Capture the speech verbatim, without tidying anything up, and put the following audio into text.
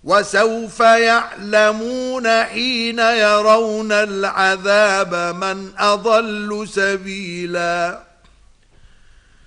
وسوف يعلمون حين يرون العذاب من أضل سبيلا.